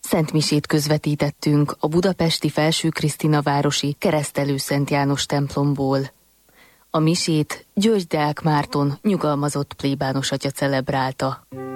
Szentmisét közvetítettünk a budapesti Felső Krisztinavárosi Keresztelő Szent János templomból. A misét György Deák Márton nyugalmazott plébános atya celebrálta.